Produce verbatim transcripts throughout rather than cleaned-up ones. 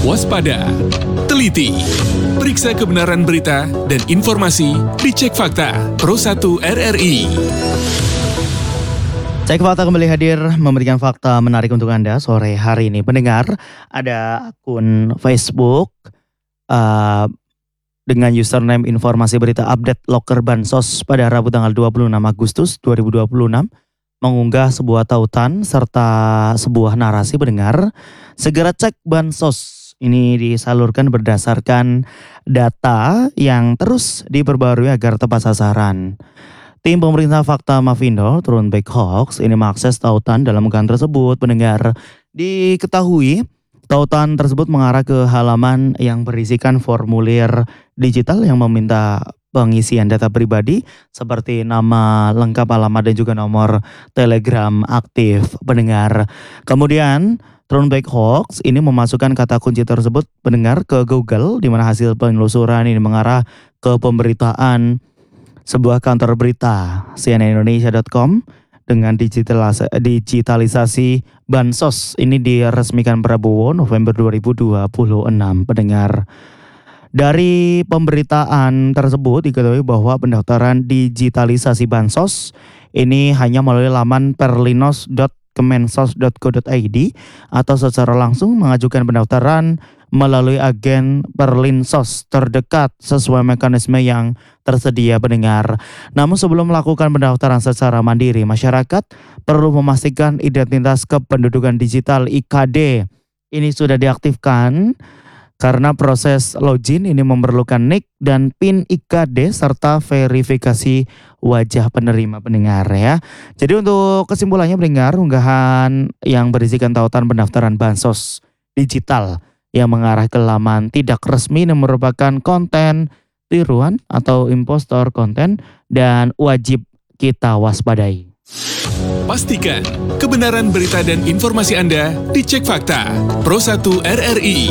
waspada, teliti, periksa kebenaran berita dan informasi di Cek Fakta Pro satu R R I. Cek Fakta kembali hadir memberikan fakta menarik untuk Anda sore hari ini. Pendengar, ada akun Facebook uh, dengan username informasi berita update loker Bansos pada Rabu tanggal dua puluh enam Agustus dua ribu dua puluh enam mengunggah sebuah tautan serta sebuah narasi pendengar. Segera cek Bansos. Ini disalurkan berdasarkan data yang terus diperbarui agar tepat sasaran. Tim pemerintah Fakta Mafindo turun back hoax ini mengakses tautan dalam unggahan tersebut. Pendengar, diketahui tautan tersebut mengarah ke halaman yang berisikan formulir digital yang meminta pengisian data pribadi seperti nama lengkap, alamat dan juga nomor Telegram aktif pendengar. Kemudian Turnback Hoax ini memasukkan kata kunci tersebut pendengar ke Google, di mana hasil penelusuran ini mengarah ke pemberitaan sebuah kantor berita C N N Indonesia dot com dengan digitalis- digitalisasi Bansos. Ini diresmikan Prabowo November dua ribu dua puluh enam pendengar. Dari pemberitaan tersebut diketahui bahwa pendaftaran digitalisasi Bansos ini hanya melalui laman perlinos dot kemensos dot go dot i d atau secara langsung mengajukan pendaftaran melalui agen Perlinsos terdekat sesuai mekanisme yang tersedia pendengar. Namun sebelum melakukan pendaftaran secara mandiri, masyarakat perlu memastikan identitas kependudukan digital I K D ini sudah diaktifkan. Karena proses login ini memerlukan nik dan pin I K D serta verifikasi wajah penerima pendengar ya. Jadi untuk kesimpulannya pendengar, unggahan yang berisikan tautan pendaftaran Bansos digital yang mengarah ke laman tidak resmi ini merupakan konten tiruan atau impostor konten dan wajib kita waspadai. Pastikan kebenaran berita dan informasi Anda di Cek Fakta Pro satu R R I.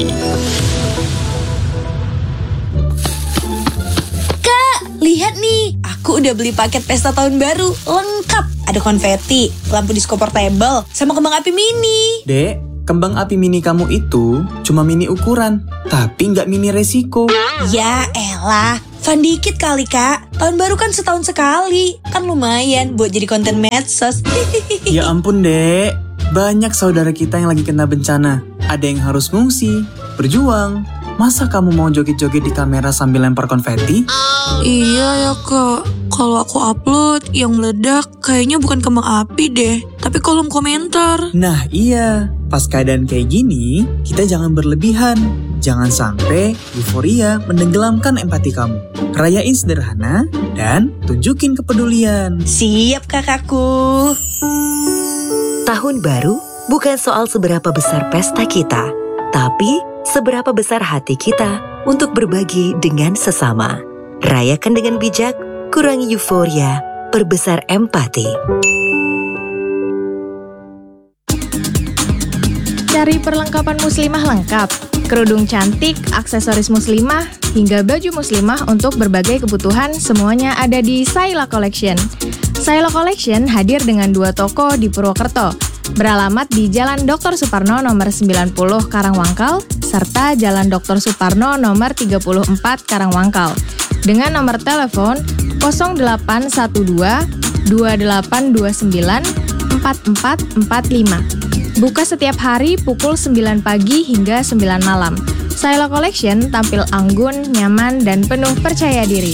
Lihat nih, aku udah beli paket pesta tahun baru, lengkap. Ada konfeti, lampu disco portable, sama kembang api mini. Dek, kembang api mini kamu itu cuma mini ukuran, tapi nggak mini resiko. Ya elah, fun dikit kali kak. Tahun baru kan setahun sekali, kan lumayan buat jadi konten medsos. Ya ampun dek, banyak saudara kita yang lagi kena bencana. Ada yang harus ngungsi, berjuang. Masa kamu mau joget-joget di kamera sambil lempar konfeti? Iya ya kak, kalau aku upload yang meledak kayaknya bukan kembang api deh, tapi kolom komentar. Nah iya, pas keadaan kayak gini, kita jangan berlebihan. Jangan sampai euforia menenggelamkan empati kamu. Rayain sederhana dan tunjukin kepedulian. Siap kakakku. Tahun baru bukan soal seberapa besar pesta kita, tapi seberapa besar hati kita untuk berbagi dengan sesama. Rayakan dengan bijak, kurangi euforia, perbesar empati. Cari perlengkapan muslimah lengkap, kerudung cantik, aksesoris muslimah, hingga baju muslimah untuk berbagai kebutuhan semuanya ada di Saila Collection. Saila Collection hadir dengan dua toko di Purwokerto, beralamat di Jalan Doktor Suparno nomor sembilan puluh Karangwangkal, serta Jalan Doktor Suparno nomor tiga puluh empat Karangwangkal, dengan nomor telepon nol delapan satu dua dua delapan dua sembilan empat empat empat lima. Buka setiap hari pukul sembilan pagi hingga sembilan malam. Saila Collection tampil anggun, nyaman, dan penuh percaya diri.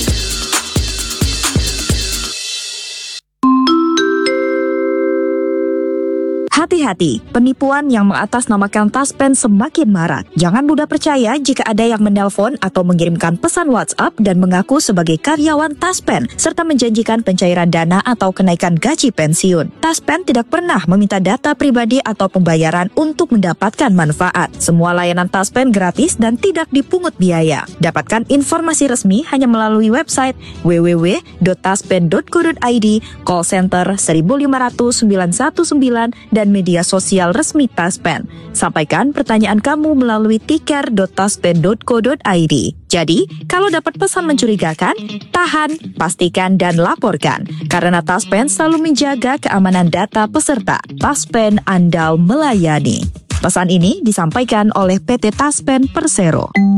Hati-hati, penipuan yang mengatasnamakan Taspen semakin marak. Jangan mudah percaya jika ada yang menelpon atau mengirimkan pesan WhatsApp dan mengaku sebagai karyawan Taspen, serta menjanjikan pencairan dana atau kenaikan gaji pensiun. Taspen tidak pernah meminta data pribadi atau pembayaran untuk mendapatkan manfaat. Semua layanan Taspen gratis dan tidak dipungut biaya. Dapatkan informasi resmi hanya melalui website w w w dot taspen dot co dot i d, call center seribu lima ratus sembilan satu sembilan, dan media sosial resmi Taspen. Sampaikan pertanyaan kamu melalui tiker dot taspen dot co dot i d. Jadi, kalau dapat pesan mencurigakan, tahan, pastikan, dan laporkan. Karena Taspen selalu menjaga keamanan data peserta. Taspen andal melayani. Pesan ini disampaikan oleh P T Taspen Persero.